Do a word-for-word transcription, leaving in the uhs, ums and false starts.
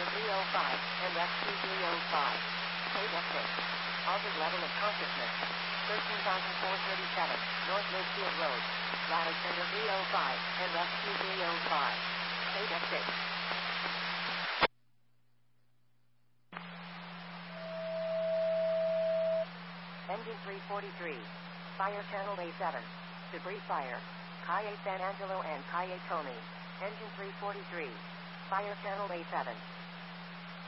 Center three oh five and rescue three oh five. State exit. Altered level of consciousness. thirteen thousand four hundred thirty-seven, North Litchfield Road. Ladder Center three oh five and rescue three oh five. State exit. Engine three forty-three. Fire channel A seven. Debris fire. Calle San Angelo and Calle Tony. Engine three forty-three. Fire channel A seven.